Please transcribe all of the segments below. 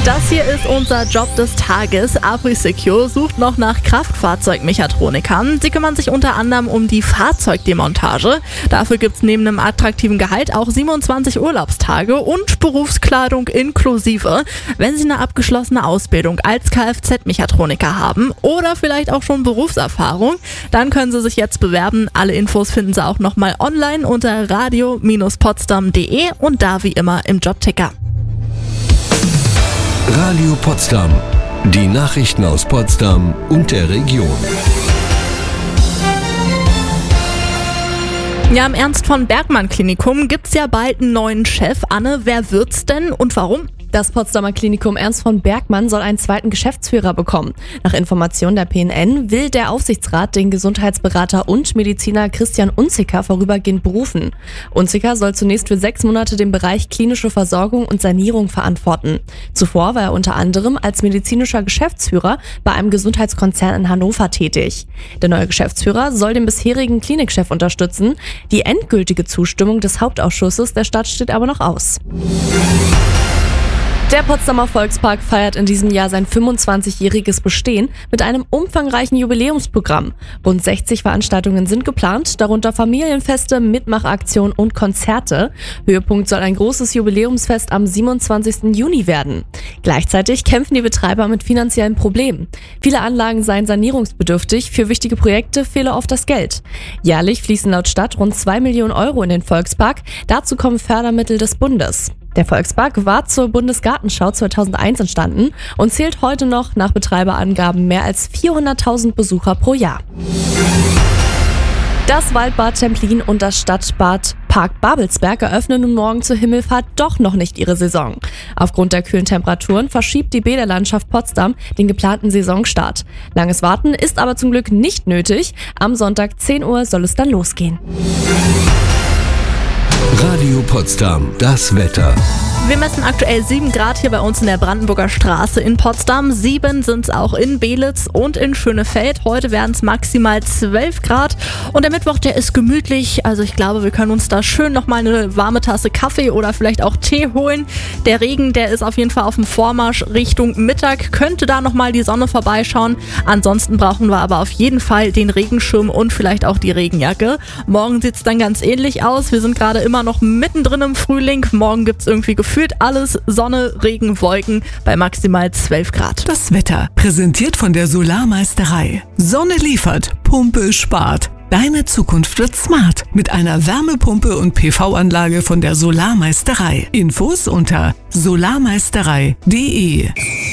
Das hier ist unser Job des Tages. ApriSecure sucht noch nach Kraftfahrzeugmechatronikern. Sie kümmern sich unter anderem um die Fahrzeugdemontage. Dafür gibt es neben einem attraktiven Gehalt auch 27 Urlaubstage und Berufskleidung inklusive. Wenn Sie eine abgeschlossene Ausbildung als Kfz-Mechatroniker haben oder vielleicht auch schon Berufserfahrung, dann können Sie sich jetzt bewerben. Alle Infos finden Sie auch nochmal online unter radio-potsdam.de und da wie immer im Jobticker. Radio Potsdam. Die Nachrichten aus Potsdam und der Region. Ja, im Ernst von Bergmann Klinikum gibt's ja bald einen neuen Chef. Anne, wer wird's denn und warum? Das Potsdamer Klinikum Ernst von Bergmann soll einen zweiten Geschäftsführer bekommen. Nach Informationen der PNN will der Aufsichtsrat den Gesundheitsberater und Mediziner Christian Unziker vorübergehend berufen. Unziker soll zunächst für 6 Monate den Bereich klinische Versorgung und Sanierung verantworten. Zuvor war er unter anderem als medizinischer Geschäftsführer bei einem Gesundheitskonzern in Hannover tätig. Der neue Geschäftsführer soll den bisherigen Klinikchef unterstützen. Die endgültige Zustimmung des Hauptausschusses der Stadt steht aber noch aus. Der Potsdamer Volkspark feiert in diesem Jahr sein 25-jähriges Bestehen mit einem umfangreichen Jubiläumsprogramm. Rund 60 Veranstaltungen sind geplant, darunter Familienfeste, Mitmachaktionen und Konzerte. Höhepunkt soll ein großes Jubiläumsfest am 27. Juni werden. Gleichzeitig kämpfen die Betreiber mit finanziellen Problemen. Viele Anlagen seien sanierungsbedürftig, für wichtige Projekte fehle oft das Geld. Jährlich fließen laut Stadt rund 2 Millionen Euro in den Volkspark, dazu kommen Fördermittel des Bundes. Der Volkspark war zur Bundesgartenschau 2001 entstanden und zählt heute noch nach Betreiberangaben mehr als 400.000 Besucher pro Jahr. Das Waldbad Templin und das Stadtbad Park Babelsberg eröffnen nun morgen zur Himmelfahrt doch noch nicht ihre Saison. Aufgrund der kühlen Temperaturen verschiebt die Bäderlandschaft Potsdam den geplanten Saisonstart. Langes Warten ist aber zum Glück nicht nötig. Am Sonntag 10 Uhr soll es dann losgehen. Radio Potsdam, das Wetter. Wir messen aktuell 7 Grad hier bei uns in der Brandenburger Straße in Potsdam. 7 sind es auch in Belitz und in Schönefeld. Heute werden es maximal 12 Grad. Und der Mittwoch, der ist gemütlich. Also ich glaube, wir können uns da schön nochmal eine warme Tasse Kaffee oder vielleicht auch Tee holen. Der Regen, der ist auf jeden Fall auf dem Vormarsch Richtung Mittag. Könnte da nochmal die Sonne vorbeischauen. Ansonsten brauchen wir aber auf jeden Fall den Regenschirm und vielleicht auch die Regenjacke. Morgen sieht es dann ganz ähnlich aus. Wir sind gerade immer noch mittendrin im Frühling. Morgen gibt es irgendwie gefühlt alles Sonne, Regen, Wolken bei maximal 12 Grad. Das Wetter präsentiert von der Solarmeisterei. Sonne liefert, Pumpe spart. Deine Zukunft wird smart mit einer Wärmepumpe und PV-Anlage von der Solarmeisterei. Infos unter solarmeisterei.de.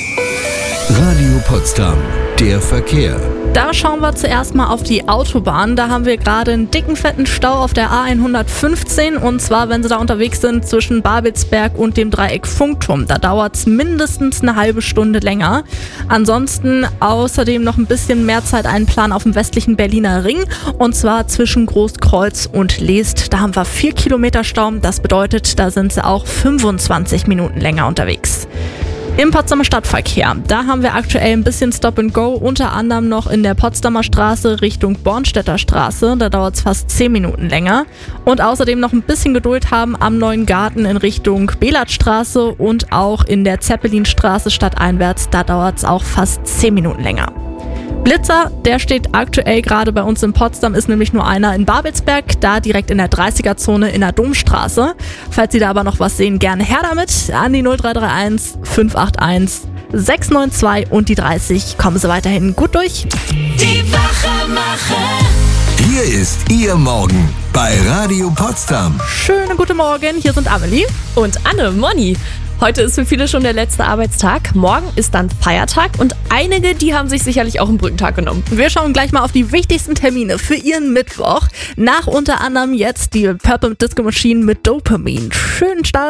Radio Potsdam, der Verkehr. Da schauen wir zuerst mal auf die Autobahn. Da haben wir gerade einen dicken, fetten Stau auf der A115. Und zwar, wenn Sie da unterwegs sind zwischen Babelsberg und dem Dreieck Funkturm. Da dauert es mindestens eine halbe Stunde länger. Ansonsten außerdem noch ein bisschen mehr Zeit einplanen auf dem westlichen Berliner Ring. Und zwar zwischen Großkreuz und Leest. Da haben wir 4 Kilometer Stau. Das bedeutet, da sind Sie auch 25 Minuten länger unterwegs. Im Potsdamer Stadtverkehr, da haben wir aktuell ein bisschen Stop and Go, unter anderem noch in der Potsdamer Straße Richtung Bornstedter Straße, da dauert es fast 10 Minuten länger. Und außerdem noch ein bisschen Geduld haben am Neuen Garten in Richtung Belatstraße und auch in der Zeppelinstraße stadteinwärts, da dauert es auch fast 10 Minuten länger. Blitzer, der steht aktuell gerade bei uns in Potsdam, ist nämlich nur einer in Babelsberg, da direkt in der 30er-Zone in der Domstraße. Falls Sie da aber noch was sehen, gerne her damit. An die 0331 581 692 und die 30. Kommen Sie weiterhin gut durch. Die Wachemacher. Hier ist Ihr Morgen bei Radio Potsdam. Schönen guten Morgen, hier sind Amelie Und Anne, Moni. Heute ist für viele schon der letzte Arbeitstag. Morgen ist dann Feiertag und einige, die haben sich sicherlich auch einen Brückentag genommen. Wir schauen gleich mal auf die wichtigsten Termine für Ihren Mittwoch. Nach unter anderem jetzt die Purple Disco Machine mit Dopamin. Schönen Start.